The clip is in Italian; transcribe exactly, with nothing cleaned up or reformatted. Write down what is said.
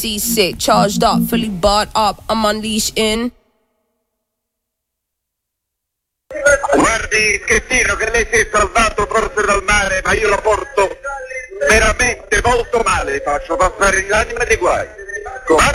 Sick, charged up, fully barred up, I'm unleashed in. Guardi, Schettino, che lei si è salvato forse dal mare, ma io lo porto veramente molto male, faccio passare l'anima dei guai.